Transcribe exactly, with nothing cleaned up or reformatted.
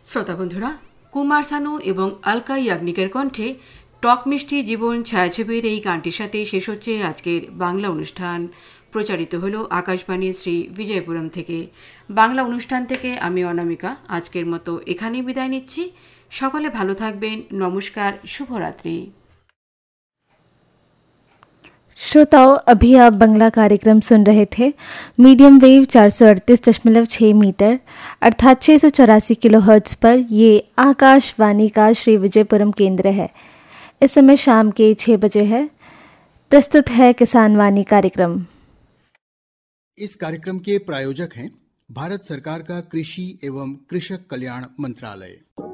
শ্রোতা বন্ধুরা, কুমার শানু এবং আলকা ইয়াগনিকের কণ্ঠে টক মিষ্টি জীবন ছায়াছবির এই গানটির সাথেই শেষ হচ্ছে আজকের বাংলা অনুষ্ঠান। প্রচারিত হলো আকাশবাণী শ্রী বিজয়পুরম থেকে। বাংলা অনুষ্ঠান থেকে আমি অনামিকা আজকের মতো এখানেই বিদায় নিচ্ছি। সকলে ভালো থাকবেন। নমস্কার, শুভরাত্রি। श्रोताओं, अभी आप बंगला कार्यक्रम सुन रहे थे। मीडियम वेव चार सौ अड़तीस दशमलव छः मीटर अर्थात छः सौ चौरासी किलो हर्ट्ज पर ये आकाशवाणी का श्री विजयपुरम केंद्र है। इस समय शाम के छः बजे है। प्रस्तुत है किसान वाणी कार्यक्रम। इस कार्यक्रम के प्रायोजक हैं भारत सरकार का कृषि एवं कृषक कल्याण मंत्रालय।